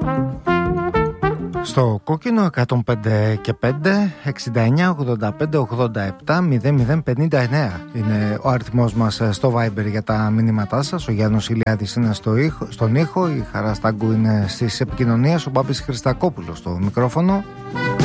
Στο κόκκινο 105 και 5 69 85 87 0059 είναι ο αριθμός μας στο Viber για τα μηνύματά σας. Ο Γιάννος Ηλιάδης είναι στον ήχο, η Χαρά Στάγκου είναι στις επικοινωνίες, ο Μπάμπης Χριστακόπουλος στο μικρόφωνο.